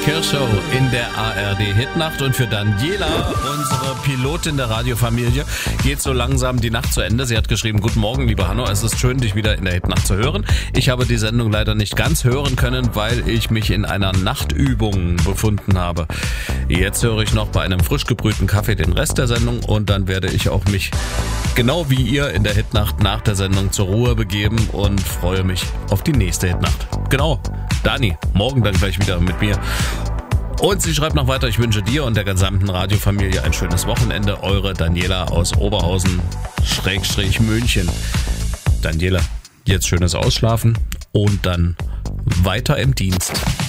Kirschau in der ARD-Hitnacht. Und für Daniela, unsere Pilotin der Radiofamilie, geht so langsam die Nacht zu Ende. Sie hat geschrieben: Guten Morgen, liebe Hanno, es ist schön, dich wieder in der Hitnacht zu hören. Ich habe die Sendung leider nicht ganz hören können, weil ich mich in einer Nachtübung befunden habe. Jetzt höre ich noch bei einem frisch gebrühten Kaffee den Rest der Sendung und dann werde ich auch mich genau wie ihr in der Hitnacht nach der Sendung zur Ruhe begeben und freue mich auf die nächste Hitnacht. Genau, Dani, morgen dann gleich wieder mit mir. Und sie schreibt noch weiter: Ich wünsche dir und der gesamten Radiofamilie ein schönes Wochenende. Eure Daniela aus Oberhausen / München. Daniela, jetzt schönes Ausschlafen und dann weiter im Dienst.